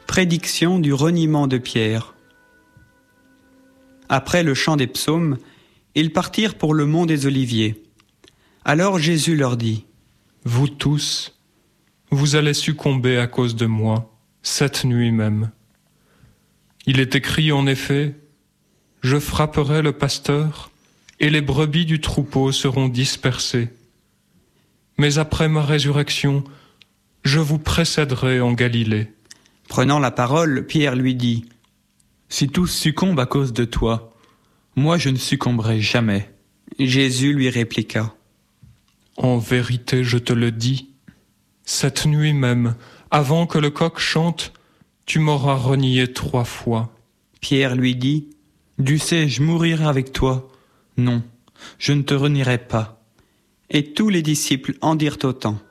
Prédiction du reniement de Pierre. Après le chant des psaumes, ils partirent pour le mont des Oliviers. Alors Jésus leur dit : Vous tous, vous allez succomber à cause de moi, cette nuit même. Il est écrit en effet : Je frapperai le pasteur, et les brebis du troupeau seront dispersées. Mais après ma résurrection, je vous précéderai en Galilée. Prenant la parole, Pierre lui dit : Si tous succombent à cause de toi, moi je ne succomberai jamais. Jésus lui répliqua : En vérité, je te le dis, cette nuit même, avant que le coq chante, tu m'auras renié 3 fois. Pierre lui dit : Dussé-je mourir avec toi ? Non, je ne te renierai pas. Et tous les disciples en dirent autant.